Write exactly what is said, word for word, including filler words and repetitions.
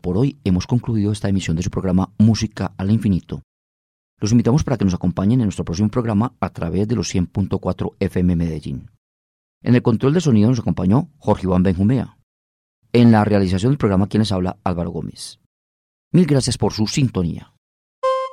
por hoy hemos concluido esta emisión de su programa Música al Infinito. Los invitamos para que nos acompañen en nuestro próximo programa a través de los cien punto cuatro F M Medellín. En el control de sonido nos acompañó Jorge Iván Benjumea. En la realización del programa quien les habla, Álvaro Gómez. Mil gracias por su sintonía.